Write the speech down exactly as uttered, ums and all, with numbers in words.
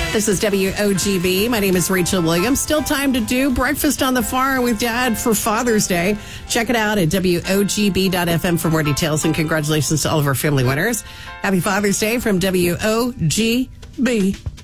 This is W O G B. My name is Rachel Williams. Still time to do Breakfast on the Farm with Dad for Father's Day. Check it out at W O G B dot F M for more details, and congratulations to all of our family winners. Happy Father's Day from W O G B.